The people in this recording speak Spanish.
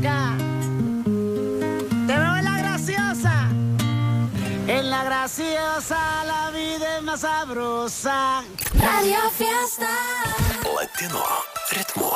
acá. Te veo en la graciosa. En la graciosa la vida es más sabrosa. Radio Fiesta. Latino ritmo.